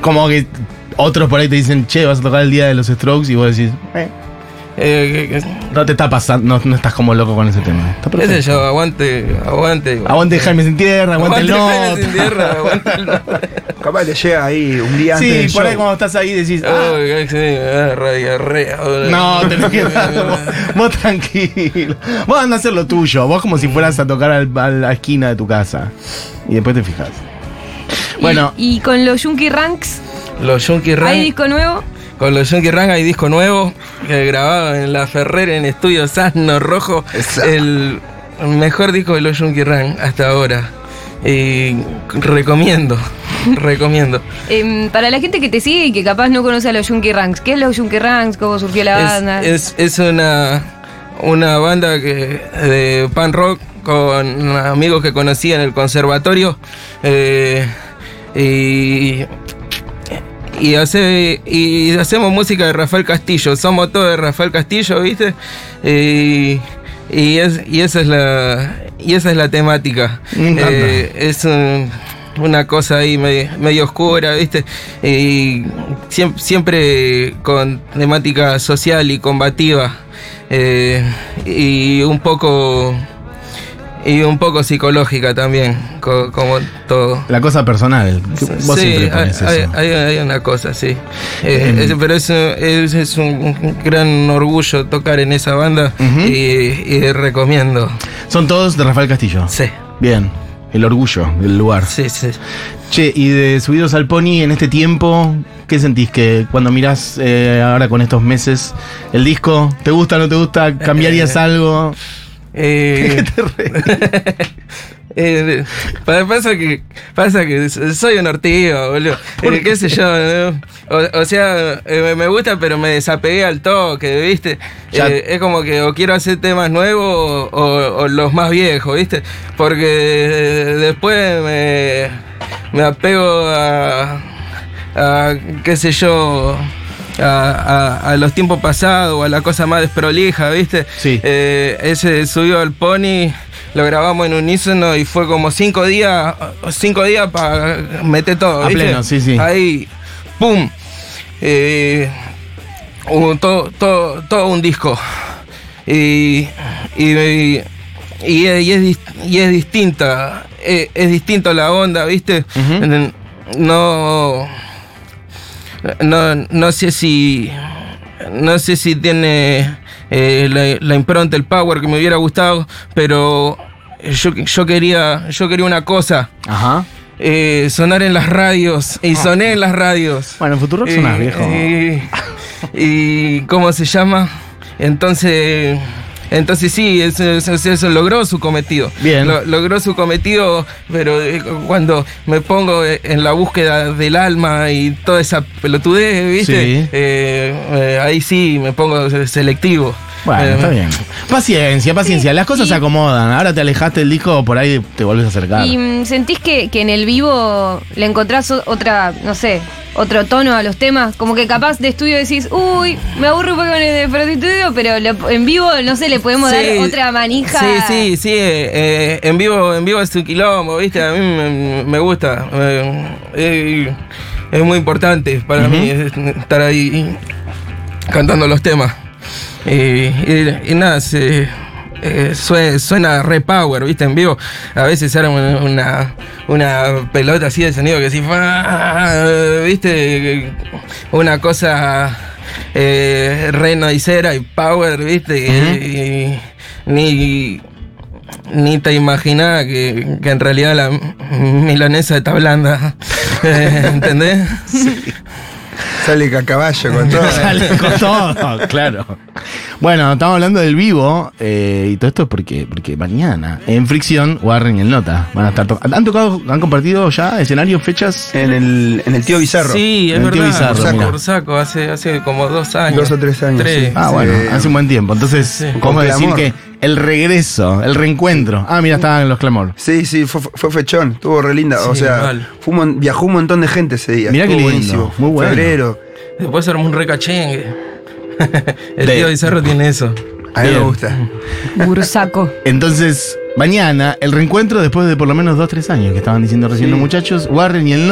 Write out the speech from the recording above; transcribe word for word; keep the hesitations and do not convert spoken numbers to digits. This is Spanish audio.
Como que otros por ahí te dicen, che, vas a tocar el día de los Strokes y vos decís, eh. Eh, que, que, No te está pasando, no, no estás como loco con ese tema. Está qué perfecto. sé yo, aguante, aguante. Aguante Jaime Sin Tierra, aguante, el Aguante Jaime Nota. Sin Tierra, aguante el Nota. Capaz te llega ahí un día antes Sí, del por ahí show. cuando estás ahí decís, ah, Uy, que sí, me da diarrea. no, tenés que vos, vos tranquilo. Vos andás a hacer lo tuyo, vos como si fueras a tocar al- a la esquina de tu casa. Y después te fijas. Bueno, Y, y con los Junkie Ranks, Los Junkie Rank. ¿hay disco nuevo? Con los Junkie Rank hay disco nuevo, eh, grabado en La Ferrer en Estudio Asno Rojo. Exacto. El mejor disco de los Junkie Rank hasta ahora. Y recomiendo, recomiendo. Em, para la gente que te sigue y que capaz no conoce a los Junkie Ranks, ¿qué es los Junkie Ranks? ¿Cómo surgió la banda? Es, es, es una, una banda que, de punk rock con amigos que conocí en el conservatorio. Eh, y, y, hace, y hacemos música de Rafael Castillo. Somos todos de Rafael Castillo, ¿viste? Y, y, es, y, esa, es la, y esa es la temática. Me encanta. Eh, es un- una cosa ahí medio, medio oscura, ¿viste? Y siempre, siempre con temática social y combativa. Eh, y un poco y un poco psicológica también, co- como todo. la cosa personal. que Vos Sí, siempre pones hay, eso. hay- hay una cosa, sí. Eh, es- pero es, es, es un gran orgullo tocar en esa banda. Ujú. y, y recomiendo. Son todos de Rafael Castillo. Sí, Bien. El orgullo del lugar. sí, sí. Che, y de Subidos al Pony en este tiempo, ¿qué sentís que cuando mirás eh, ahora con estos meses el disco? ¿Te gusta o no te gusta? ¿Cambiarías Eh, algo? Eh, eh, pa- pasa que pasa que soy un ortigo, boludo. Eh, qué sé yo, ¿no? o, o sea, eh, me gusta, pero me desapegué al toque, ¿viste? Ya- Eh, es como que o quiero hacer temas nuevos o, o los más viejos, ¿viste? Porque después me, me apego a, a qué sé yo. A, a- a los tiempos pasados o a la cosa más desprolija, ¿viste? Sí. Eh, ese Subió al Pony lo grabamos en unísono y fue como cinco días, cinco días para meter todo, A ¿viste? pleno, sí, sí. Ahí, ¡pum! Eh, un- todo, todo, todo un disco. Y, y, y, y es, y es dis- y es distinta, es, es distinto la onda, ¿viste? Ujú. No... No, no sé si. No sé si tiene eh, la, la impronta, el power que me hubiera gustado, pero yo, yo quería. Yo quería una cosa. Ajá. eh, sonar en las radios. Y soné en las radios. Bueno, en Futurock Eh, sonás, viejo. eh, y ¿cómo se llama? Entonces. Entonces sí, eso, eso- eso logró su cometido. Bien. Lo- logró su cometido, pero eh, cuando me pongo en la búsqueda del alma y toda esa pelotudez, ¿viste? Sí. Eh, eh, ahí sí me pongo selectivo. Bueno, Eh, está bien. Paciencia, paciencia. Las cosas y- se acomodan. Ahora te alejaste del disco, por ahí te volvés a acercar. ¿Y mm, sentís que, que en el vivo le encontrás o- otra, no sé, otro tono a los temas? Como que capaz de estudio decís, uy, me aburro un poco con el de estudio, pero lo- en vivo, no sé, le podemos Sí, dar otra manija. Sí, sí, sí. eh, eh, en vivo, en vivo es un quilombo, ¿viste? A mí me, me gusta. eh, eh, es muy importante para mí estar ahí cantando los temas. Eh, y, y nada, se, eh, suena, suena re power, ¿viste? En vivo a veces se arma una, una, una pelota así de sonido que así, ¡fa! ¿Viste? Una cosa eh, re noisera y power, ¿viste? Y- y ni, ni te imaginás que, que en realidad la milanesa está blanda. Eh, ¿Entendés? Sale a caballo con todo. Sale con todo, claro. Bueno, estamos hablando del vivo, eh, y todo esto es porque, porque mañana en Fricción, Warren y el Nota van a estar tocando. ¿Han tocado, han compartido ya escenarios, fechas? En el, en el tío Bizarro. Sí, es El tío verdad. Bizarro, Por mira. Saco, saco, hace, hace como dos años. Dos o tres años, Tres. sí. Ah, bueno, Sí. hace un buen tiempo. Entonces, Sí. ¿cómo Con decir Clamor. que el regreso, el reencuentro? Ah, mira, estaban los Clamor. Sí, sí, fue, fue fechón, estuvo re linda. o Sí, sea, mal. fue un mon- viajó un montón de gente ese día. Mirá qué estuvo lindo, buenísimo. muy bueno. Febrero. Después armó un recachengue. El De- tío Bizarro tiene eso. A mí me Bien. gusta. Bursaco. Entonces, mañana, el reencuentro después de por lo menos dos, tres años que estaban diciendo recién Sí. los muchachos, Warren y el